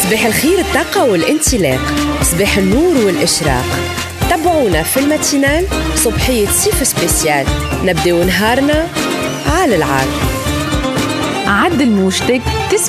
صباح الخير، الطاقة والانطلاق، صباح النور والإشراق. تابعونا في الماتينال صبحية صيف سبيسيال، نبداو نهارنا على العال. عد الموجتك